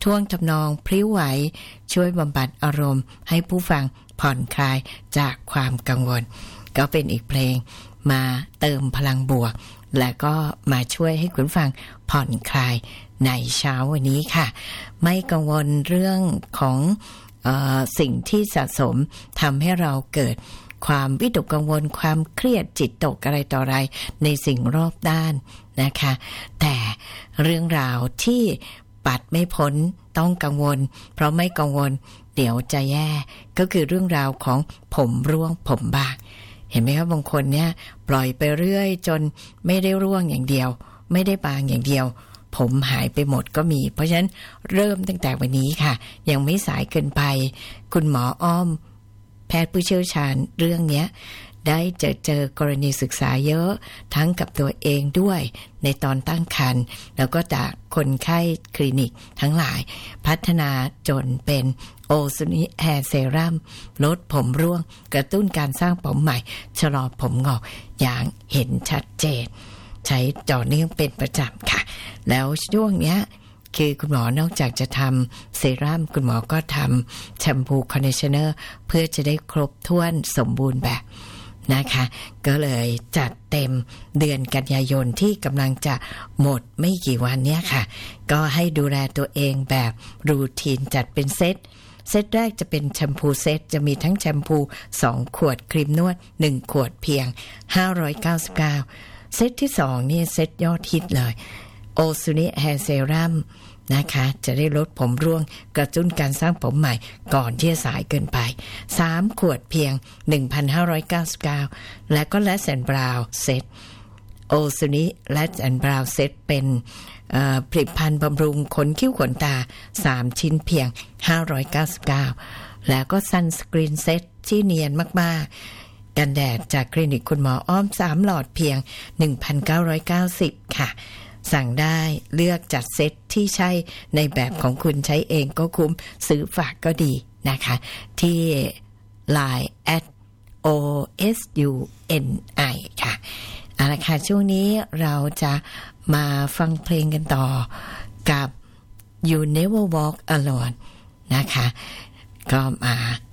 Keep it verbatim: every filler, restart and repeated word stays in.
ท่วงทำนองพริ้วไหวช่วยบำบัดอารมณ์ให้ผู้ฟังผ่อนคลายจากความกังวลก็เป็นอีกเพลงมาเติมพลังบวกและก็มาช่วยให้คุณฟังผ่อนคลายในเช้าวันนี้ค่ะไม่กังวลเรื่องของเอ่อสิ่งที่สะสมทำให้เราเกิดความวิตกกังวลความเครียดจิตตกอะไรต่ออะไรในสิ่งรอบด้านนะคะแต่เรื่องราวที่ปัดไม่พ้นต้องกังวลเพราะไม่กังวลเดี๋ยวจะแย่ก็คือเรื่องราวของผมร่วงผมบางเห็นไหมครับบางคนเนี่ยปล่อยไปเรื่อยจนไม่ได้ร่วงอย่างเดียวไม่ได้บางอย่างเดียวผมหายไปหมดก็มีเพราะฉะนั้นเริ่มตั้งแต่วันนี้ค่ะยังไม่สายเกินไปคุณหมออ้อมแพทย์ผู้เชี่ยวชาญเรื่องนี้ได้เจอเจอกรณีศึกษาเยอะทั้งกับตัวเองด้วยในตอนตั้งครรภ์แล้วก็จากคนไข้คลินิกทั้งหลายพัฒนาจนเป็นโอซูนิแฮร์เซรั่มลดผมร่วงกระตุ้นการสร้างผมใหม่ชะลอผมงอกอย่างเห็นชัดเจนใช้ต่อเนื่องเป็นประจำค่ะแล้วช่วงเนี้ยคือคุณหมอนอกจากจะทำเซรั่มคุณหมอก็ทำแชมพูคอนดิชเนอร์เพื่อจะได้ครบถ้วนสมบูรณ์แบบนะคะก็เลยจัดเต็มเดือนกันยายนที่กำลังจะหมดไม่กี่วันเนี้ยค่ะก็ให้ดูแลตัวเองแบบรูทีนจัดเป็นเซตเซตแรกจะเป็นแชมพูเซตจะมีทั้งแชมพูสองขวดครีมนวดหนึ่งขวดเพียงห้าร้อยเก้าสิบเก้าเซตที่สองนี่เซตยอดฮิตเลยโอซูนิแฮร์เซรั่มนะคะจะได้ลดผมร่วงกระตุ้นการสร้างผมใหม่ก่อนที่จะสายเกินไปสามขวดเพียง หนึ่งพันห้าร้อยเก้าสิบเก้า และก็แลชแอนด์บราวน์เซตโอซูนิแลชแอนด์บราวน์เซตเป็นผลิตภัณฑ์บำรุงขนคิ้วขนตาสามชิ้นเพียงห้าร้อยเก้าสิบเก้าแล้วก็ซันสกรีนเซตที่เนียนมากๆกันแดดจากคลินิกคุณหมออ้อมสามหลอดเพียง หนึ่งพันเก้าร้อยเก้าสิบ ค่ะสั่งได้เลือกจัดเซตที่ใช่ในแบบของคุณใช้เองก็คุ้มซื้อฝากก็ดีนะคะที่ ไลน์ แอท โอ เอส ยู เอ็น ไอ ค่ะเอาละค่ะช่วงนี้เราจะมาฟังเพลงกันต่อกับ You Never Walk Alone นะคะก็มา